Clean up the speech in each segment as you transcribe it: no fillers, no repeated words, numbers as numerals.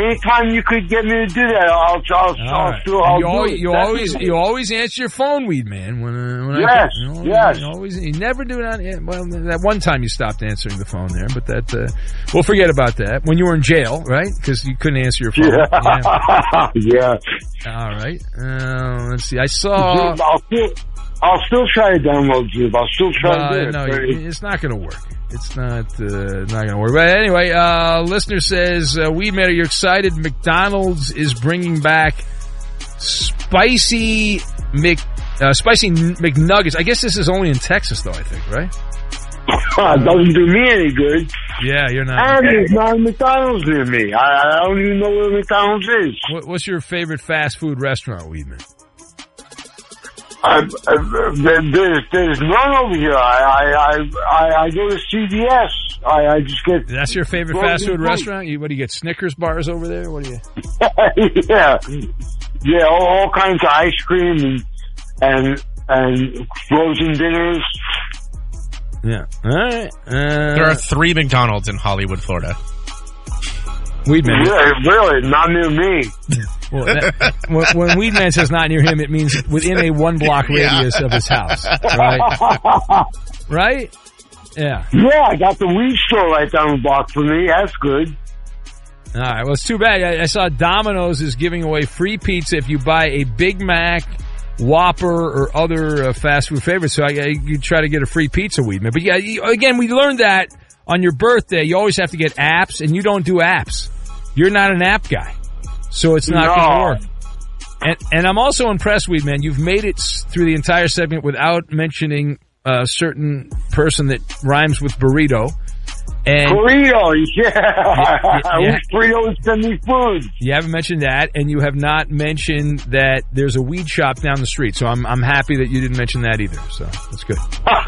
anytime you could get me to do that, I'll You always answer your phone, Weed Man. Yes. You never do it on. Well, that one time you stopped answering the phone there, but that we'll forget about that. When you were in jail, right? Because you couldn't answer your phone. Yeah. All right. Let's see. I saw. I'll still try to download Jube. I'll still try to do it. No, it's not going to work. It's not going to work. But anyway, listener says, Weedman, are you excited? McDonald's is bringing back spicy McNuggets. I guess this is only in Texas, though, I think, right? It doesn't do me any good. Yeah, you're not. And there's not a McDonald's near me. I don't even know where McDonald's is. What's your favorite fast food restaurant, Weedman? There's none over here. I go to CVS. I just get. That's your favorite fast food restaurant? What do you get? Snickers bars over there? What do you? Yeah, all kinds of ice cream and frozen dinners. Yeah. All right. There are 3 McDonald's in Hollywood, Florida. Weedman. Really? Not near me. Well, when Weedman says not near him, it means within a 1-block radius of his house. Right? Right? Yeah. Yeah, I got the weed store right down the block for me. That's good. All right. Well, it's too bad. I saw Domino's is giving away free pizza if you buy a Big Mac, Whopper, or other fast food favorites. So you try to get a free pizza, Weedman. But yeah, again, we learned that on your birthday, you always have to get apps, and you don't do apps. You're not an app guy. So it's not going to work. And I'm also impressed, Weedman. You've made it through the entire segment without mentioning a certain person that rhymes with burrito. And burrito, yeah. I wish burritos send me food. You haven't mentioned that, and you have not mentioned that there's a weed shop down the street. So I'm happy that you didn't mention that either. So that's good.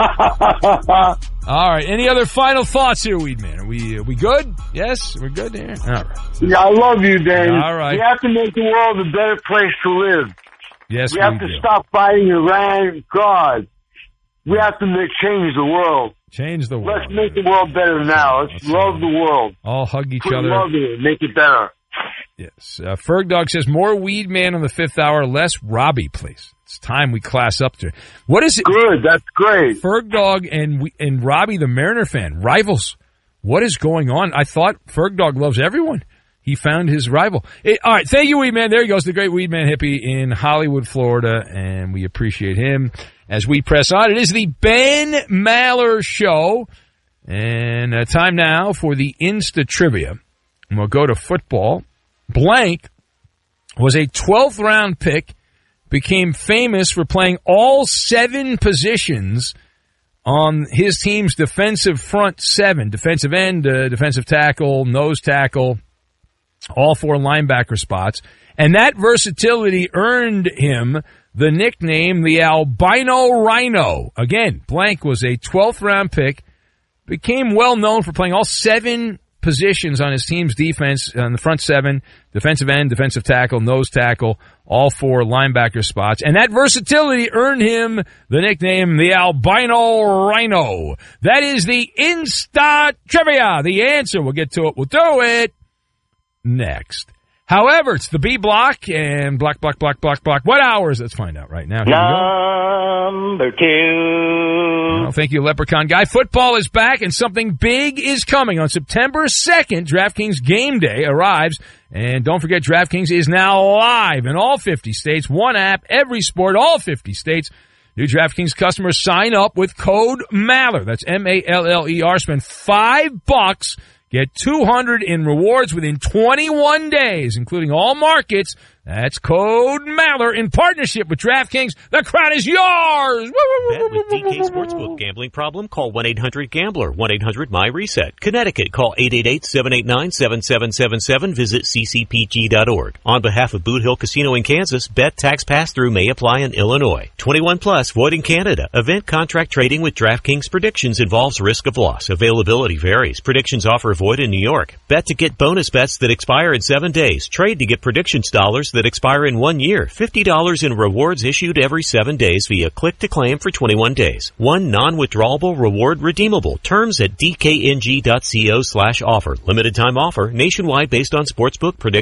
All right. Any other final thoughts here, Weedman? Are we good? Yes, we're good here. All right. Yeah, I love you, Dan. All right. We have to make the world a better place to live. Yes, we have to stop fighting Iran. God, we have to change the world. Change the world. Let's make the world better now. Let's love the world. All hug each other. Love it. Make it better. Yes. Ferg Dog says, more Weed Man on the 5th hour, less Robbie, please. It's time we class up to. What is it? Good. That's great. Ferg Dog and Robbie, the Mariner fan, rivals. What is going on? I thought Ferg Dog loves everyone. He found his rival. All right. Thank you, Weed Man. There he goes, the great Weed Man hippie in Hollywood, Florida, and we appreciate him. As we press on, it is the Ben Maller Show, and time now for the Insta Trivia. And we'll go to football. Blank was a 12th round pick, became famous for playing all 7 positions on his team's defensive front 7, defensive end, defensive tackle, nose tackle, all 4 linebacker spots. And that versatility earned him the nickname the Albino Rhino. Again, Blank was a 12th round pick, became well known for playing all 7 positions on his team's defense on the front 7, defensive end, defensive tackle, nose tackle, all 4 linebacker spots. And that versatility earned him the nickname the Albino Rhino. That is the Insta Trivia. The answer, we'll get to it. We'll do it next. However, it's the B block and block. What hours? Let's find out right now. Here Number 2. Well, thank you, Leprechaun Guy. Football is back and something big is coming. On September 2nd, DraftKings Game Day arrives. And don't forget, DraftKings is now live in all 50 states. One app, every sport, all 50 states. New DraftKings customers sign up with code MALLER. That's MALLER. Spend $5. Get $200 in rewards within 21 days, including all markets. That's code MALLER in partnership with DraftKings. The crowd is yours! Bet with DK Sportsbook. Gambling problem? Call 1-800-GAMBLER. 1-800-MY-RESET. Connecticut. Call 888-789-7777. Visit ccpg.org. On behalf of Boot Hill Casino in Kansas, bet tax pass-through may apply in Illinois. 21 plus, void in Canada. Event contract trading with DraftKings predictions involves risk of loss. Availability varies. Predictions offer void in New York. Bet to get bonus bets that expire in 7 days. Trade to get predictions dollars that expire in 1 year. $50 in rewards issued every 7 days via click to claim for 21 days. One non-withdrawable reward redeemable. Terms at dkng.co/offer. Limited time offer. Nationwide based on sportsbook predictions.